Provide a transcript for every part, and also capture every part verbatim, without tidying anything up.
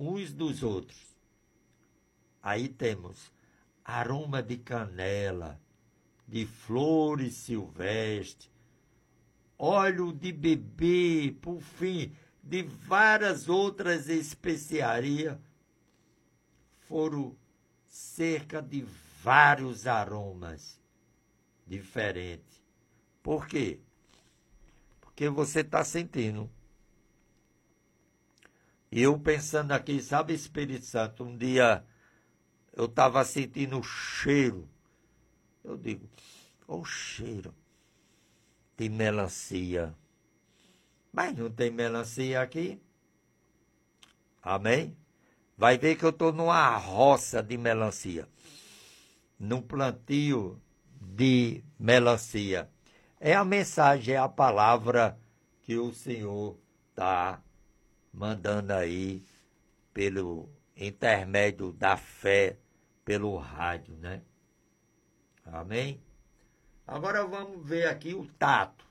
uns dos outros. Aí temos aroma de canela, de flores silvestres, óleo de bebê, por fim, de várias outras especiarias. Foram cerca de vários aromas diferentes. Por quê? Porque você está sentindo. E eu pensando aqui, sabe, Espírito Santo, um dia eu estava sentindo o cheiro. Eu digo, o cheiro de melancia. Mas não tem melancia aqui. Amém? Vai ver que eu estou numa roça de melancia. Num plantio de melancia. É a mensagem, é a palavra que o Senhor está mandando aí pelo intermédio da fé, pelo rádio, né? Amém? Agora vamos ver aqui o tato.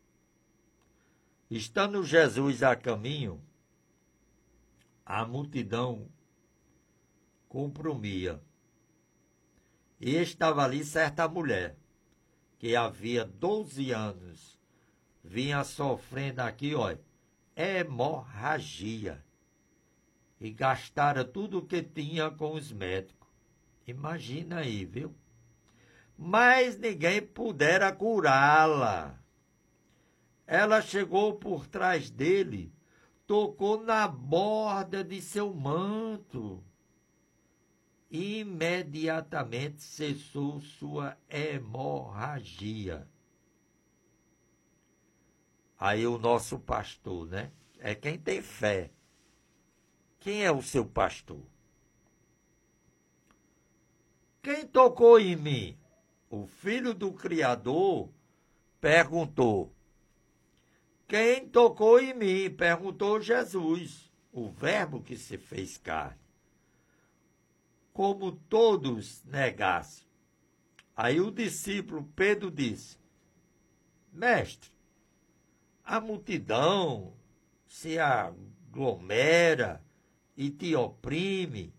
Estando Jesus a caminho, a multidão compromia. E estava ali certa mulher, que havia doze anos, vinha sofrendo aqui, olha, hemorragia. E gastara tudo o que tinha com os médicos. Imagina aí, viu? Mas ninguém pudera curá-la. Ela chegou por trás dele, tocou na borda de seu manto. E imediatamente cessou sua hemorragia. Aí o nosso pastor, né? É quem tem fé. Quem é o seu pastor? Quem tocou em mim? O filho do Criador perguntou. Quem tocou em mim? Perguntou Jesus, o verbo que se fez carne. Como todos negassem. Aí o discípulo Pedro disse, mestre, a multidão se aglomera e te oprime.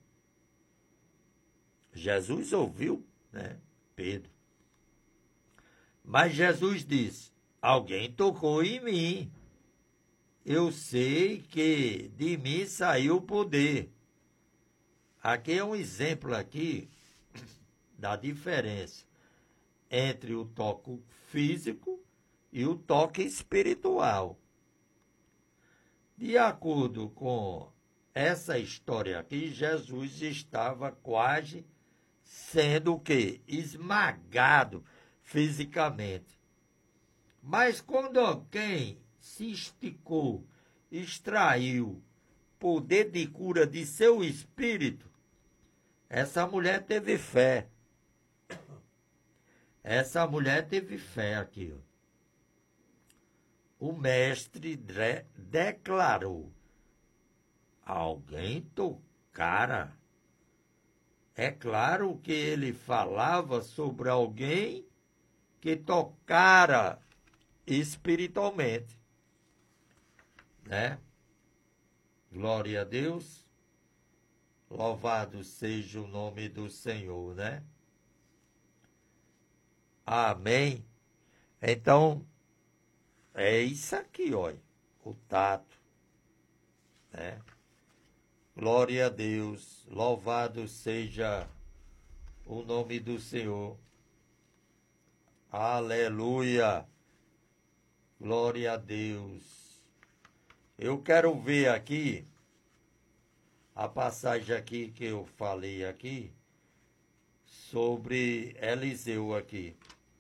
Jesus ouviu, né, Pedro. Mas Jesus disse, alguém tocou em mim. Eu sei que de mim saiu o poder. Aqui é um exemplo aqui da diferença entre o toque físico e o toque espiritual. De acordo com essa história aqui, Jesus estava quase sendo o quê? Esmagado fisicamente. Mas quando alguém se esticou, extraiu poder de cura de seu espírito, essa mulher teve fé. Essa mulher teve fé aqui. Ó. O mestre de- declarou, alguém tocara. É claro que ele falava sobre alguém que tocara espiritualmente, né? Glória a Deus. Louvado seja o nome do Senhor, né? Amém. Então, é isso aqui, olha, o tato, né? Glória a Deus, louvado seja o nome do Senhor. Aleluia, glória a Deus. Eu quero ver aqui, a passagem aqui que eu falei aqui, sobre Eliseu aqui.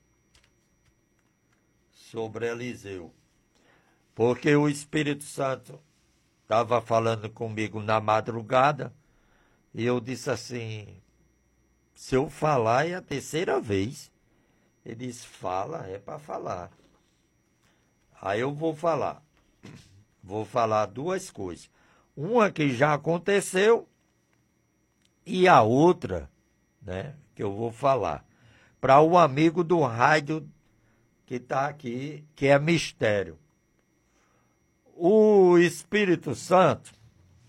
Sobre Eliseu. Porque o Espírito Santo estava falando comigo na madrugada, e eu disse assim, se eu falar é a terceira vez. Ele disse, fala, é para falar. Aí eu vou falar. Vou falar duas coisas. Uma que já aconteceu e a outra, né, que eu vou falar. Para o amigo do rádio que está aqui, que é mistério. O Espírito Santo,